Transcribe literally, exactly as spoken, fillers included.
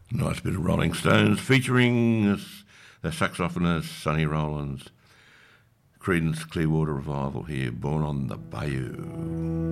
Nice bit of Rolling Stones featuring the saxophonist Sonny Rollins. Creedence Clearwater Revival here, Born on the Bayou.